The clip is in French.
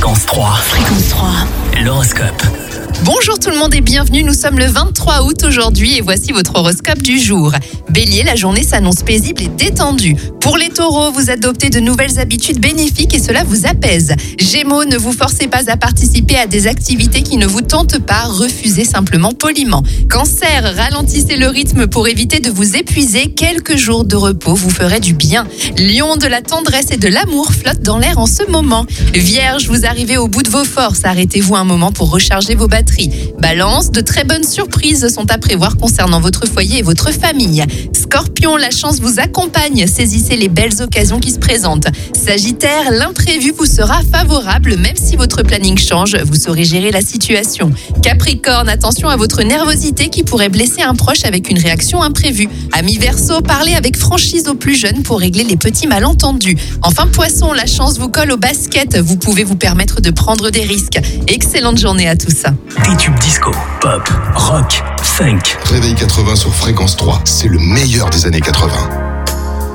Fréquence 3. Fréquence 3. L'horoscope. Bonjour tout le monde et bienvenue, nous sommes le 23 août aujourd'hui et voici votre horoscope du jour. Bélier, la journée s'annonce paisible et détendue. Pour les taureaux, vous adoptez de nouvelles habitudes bénéfiques et cela vous apaise. Gémeaux, ne vous forcez pas à participer à des activités qui ne vous tentent pas, refusez simplement poliment. Cancer, ralentissez le rythme pour éviter de vous épuiser, quelques jours de repos vous feraient du bien. Lion, de la tendresse et de l'amour flottent dans l'air en ce moment. Vierge, vous arrivez au bout de vos forces, arrêtez-vous un moment pour recharger vos batteries. Balance, de très bonnes surprises sont à prévoir concernant votre foyer et votre famille. Scorpion, la chance vous accompagne, saisissez les belles occasions qui se présentent. Sagittaire, l'imprévu vous sera favorable, même si votre planning change, vous saurez gérer la situation. Capricorne, attention à votre nervosité qui pourrait blesser un proche avec une réaction imprévue. Amis Verseau, parlez avec franchise aux plus jeunes pour régler les petits malentendus. Enfin Poisson, la chance vous colle au basket, vous pouvez vous permettre de prendre des risques. Excellente journée à tous. Des tubes disco, pop, rock, funk. Réveil 80 sur Fréquence 3, c'est le meilleur des années 80.